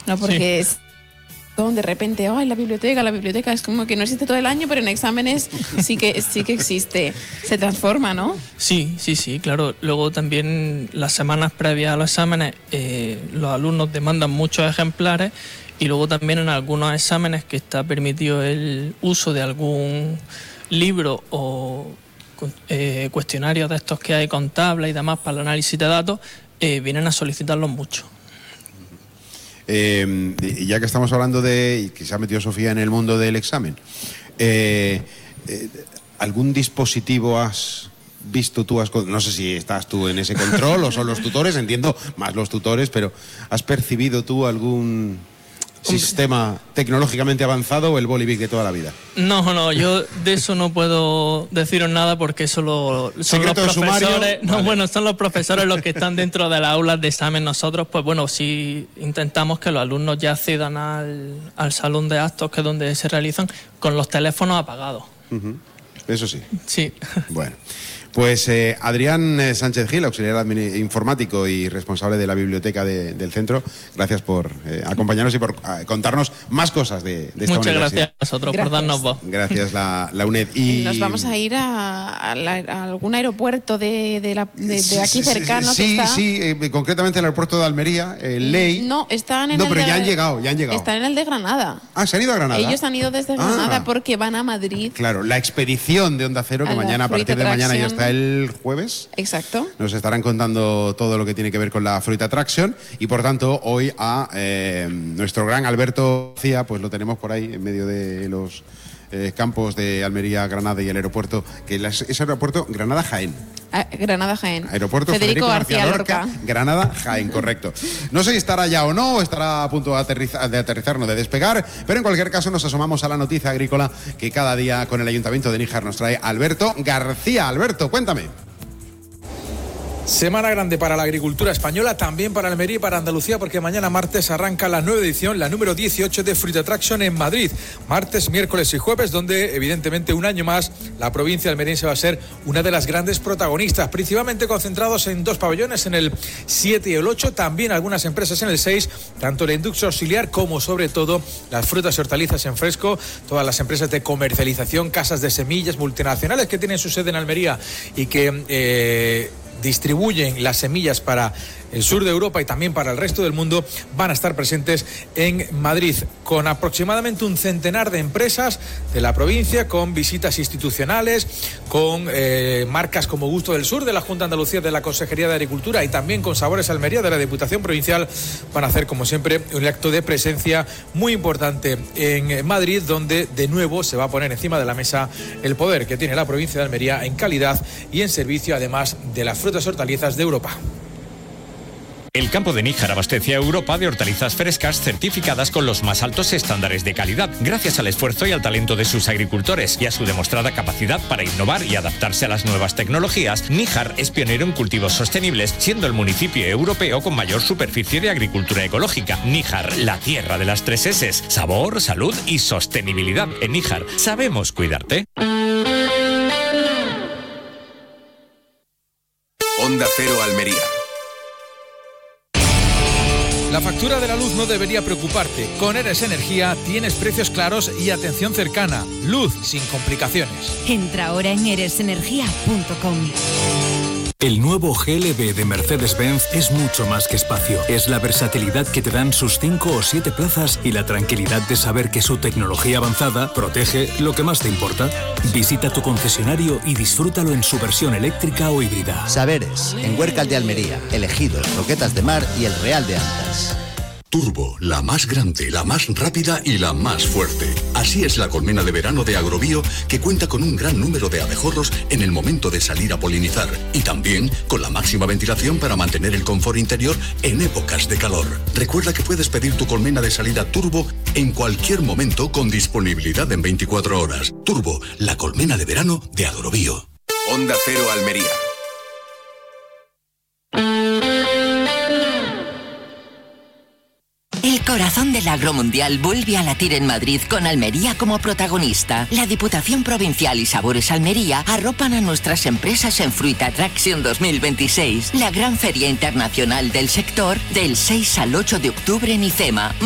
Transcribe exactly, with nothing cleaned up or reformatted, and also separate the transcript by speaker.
Speaker 1: No, porque
Speaker 2: Sí.
Speaker 1: es de repente, ay, la biblioteca, la biblioteca es como que no existe todo el año, pero en exámenes sí que sí que existe, se transforma, ¿no?
Speaker 2: Sí, sí, sí, claro. Luego también las semanas previas a los exámenes eh, los alumnos demandan muchos ejemplares y luego también en algunos exámenes que está permitido el uso de algún libro o eh, cuestionarios de estos que hay con tablas y demás para el análisis de datos, eh, vienen a solicitarlos mucho.
Speaker 3: Eh, y ya que estamos hablando de y que se ha metido Sofía en el mundo del examen, eh, eh, ¿algún dispositivo has visto tú? Has, no sé si estás tú en ese control o son los tutores, entiendo más los tutores, pero ¿has percibido tú algún sistema tecnológicamente avanzado o el bolivic de toda la vida?
Speaker 2: No, no, yo de eso no puedo deciros nada porque eso lo, son los profesores. No, vale. Bueno, son los profesores los que están dentro de las aulas de examen. Nosotros, pues bueno, sí intentamos que los alumnos ya accedan al, al salón de actos, que es donde se realizan, con los teléfonos apagados.
Speaker 3: Uh-huh. Eso sí.
Speaker 2: Sí.
Speaker 3: Bueno. Pues eh, Adrián Sánchez Gil, auxiliar informático y responsable de la biblioteca de, del centro, gracias por eh, acompañarnos y por eh, contarnos más cosas de, de esta
Speaker 2: Muchas
Speaker 3: universidad.
Speaker 2: gracias a vosotros
Speaker 1: Gracias.
Speaker 2: por darnos voz.
Speaker 3: Gracias la, la UNED. Y
Speaker 1: nos vamos a ir a, a, la, a algún aeropuerto de, de, la, de, de aquí cercano.
Speaker 3: Sí,
Speaker 1: que está...
Speaker 3: sí, eh, concretamente el aeropuerto de Almería, el Ley.
Speaker 1: No, están en
Speaker 3: no,
Speaker 1: el
Speaker 3: pero
Speaker 1: de,
Speaker 3: ya han llegado, ya han llegado.
Speaker 1: Están en el de Granada.
Speaker 3: Ah, ¿se han ido a Granada?
Speaker 1: Ellos han ido desde
Speaker 3: Ah.
Speaker 1: Granada porque van a Madrid.
Speaker 3: Claro, la expedición de Onda Cero, que
Speaker 1: A la
Speaker 3: mañana, a partir de
Speaker 1: Fruit
Speaker 3: mañana y
Speaker 1: Attraction.
Speaker 3: hasta el jueves,
Speaker 1: Exacto.
Speaker 3: nos estarán contando todo lo que tiene que ver con la Fruit Attraction y por tanto hoy a eh, nuestro gran Alberto García, pues lo tenemos por ahí en medio de los eh, campos de Almería, Granada y el aeropuerto, que las, es aeropuerto Granada-Jaén.
Speaker 1: Ah, Granada Jaén.
Speaker 3: Aeropuerto
Speaker 1: Federico,
Speaker 3: Federico
Speaker 1: García Lorca.
Speaker 3: Lorca, Granada, Jaén, correcto. No sé si estará ya o no, estará a punto de aterrizar, de aterrizar, no de despegar, pero en cualquier caso nos asomamos a la noticia agrícola que cada día con el Ayuntamiento de Níjar nos trae Alberto García. Alberto, cuéntame.
Speaker 4: Semana grande para la agricultura española, también para Almería y para Andalucía, porque mañana martes arranca la nueva edición, la número dieciocho de Fruit Attraction en Madrid. Martes, miércoles y jueves, donde evidentemente un año más la provincia almeriense va a ser una de las grandes protagonistas, principalmente concentrados en dos pabellones, en el siete y el ocho, también algunas empresas en el seis, tanto la industria auxiliar como sobre todo las frutas y hortalizas en fresco, todas las empresas de comercialización, casas de semillas multinacionales que tienen su sede en Almería y que Eh, distribuyen las semillas para el sur de Europa y también para el resto del mundo, van a estar presentes en Madrid, con aproximadamente un centenar de empresas de la provincia, con visitas institucionales, con eh, marcas como Gusto del Sur de la Junta de Andalucía de la Consejería de Agricultura y también con Sabores Almería de la Diputación Provincial. Van a hacer, como siempre, un acto de presencia muy importante en Madrid, donde de nuevo se va a poner encima de la mesa el poder que tiene la provincia de Almería en calidad y en servicio, además de las frutas y hortalizas de Europa.
Speaker 5: El campo de Níjar abastece a Europa de hortalizas frescas certificadas con los más altos estándares de calidad, gracias al esfuerzo y al talento de sus agricultores y a su demostrada capacidad para innovar y adaptarse a las nuevas tecnologías. Níjar es pionero en cultivos sostenibles, siendo el municipio europeo con mayor superficie de agricultura ecológica. Níjar, la tierra de las tres eses: sabor, salud y sostenibilidad. En Níjar sabemos cuidarte.
Speaker 6: Onda Cero Almería.
Speaker 4: La factura de la luz no debería preocuparte. Con Eres Energía tienes precios claros y atención cercana. Luz sin complicaciones.
Speaker 7: Entra ahora en eres energía punto com.
Speaker 8: El nuevo G L B de Mercedes-Benz es mucho más que espacio. Es la versatilidad que te dan sus cinco o siete plazas y la tranquilidad de saber que su tecnología avanzada protege lo que más te importa. Visita tu concesionario y disfrútalo en su versión eléctrica o híbrida.
Speaker 9: Saberes, en Huércal de Almería, Elegidos, Roquetas de Mar y el Real de Antas.
Speaker 10: Turbo, la más grande, la más rápida y la más fuerte. Así es la colmena de verano de Agrobio, que cuenta con un gran número de abejorros en el momento de salir a polinizar y también con la máxima ventilación para mantener el confort interior en épocas de calor. Recuerda que puedes pedir tu colmena de salida Turbo en cualquier momento con disponibilidad en veinticuatro horas. Turbo, la colmena de verano de Agrobio.
Speaker 6: Onda Cero Almería.
Speaker 11: El corazón del agromundial vuelve a latir en Madrid con Almería como protagonista. La Diputación Provincial y Sabores Almería arropan a nuestras empresas en Fruit Attraction dos mil veintiséis, la gran feria internacional del sector del seis al ocho de octubre en IFEMA.